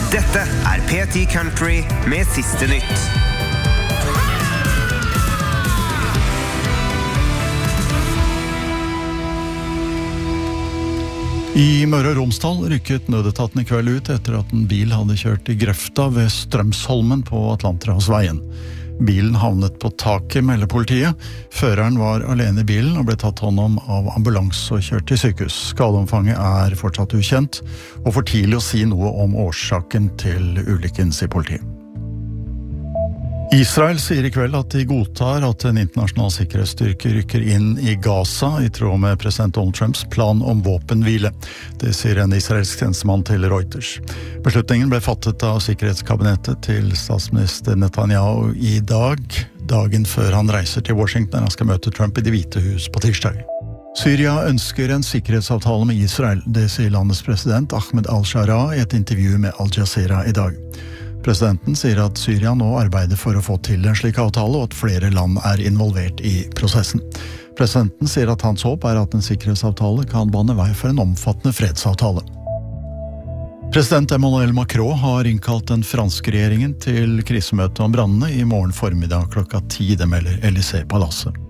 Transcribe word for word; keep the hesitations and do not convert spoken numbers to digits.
Dette er P ti Country med siste nytt. I Møre og Romsdal rykket nødetaten i kveld ut etter at en bil hadde kjørt i grøfta ved Strømsholmen på Atlanterhavsveien. Bilen havnet på taket, melder politiet. Føreren var alene i bilen og ble tatt hånd om av ambulans og kjørt til sykehus. Skadeomfanget er fortsatt ukjent, og for tidlig å si noe om årsaken til ulykken, sier politiet. Israel sier i kveld at de godtar at en internasjonal sikkerhetsstyrke rykker inn i Gaza i tråd med president Donald Trumps plan om våpenhvile. Det sier en israelsk tjenestemann til Reuters. Beslutningen ble fattet av sikkerhetskabinettet til statsminister Netanyahu i dag, dagen før han reiser til Washington. Han skal møte Trump i Det hvite hus på tirsdag. Syria ønsker en sikkerhetsavtale med Israel, det sier landets president Ahmed al-Shara i et intervju med Al Jazeera i dag. Presidenten sier at Syria nå arbeider for å få til en slik avtale, og at flere land er involvert i prosessen. Presidenten sier at hans håp er at en sikkerhetsavtale kan bane vei for en omfattende fredsavtale. President Emmanuel Macron har innkalt den franske regjeringen til krisemøte om brannene i morgen formiddag klokka ti, det melder Élysée-palasset.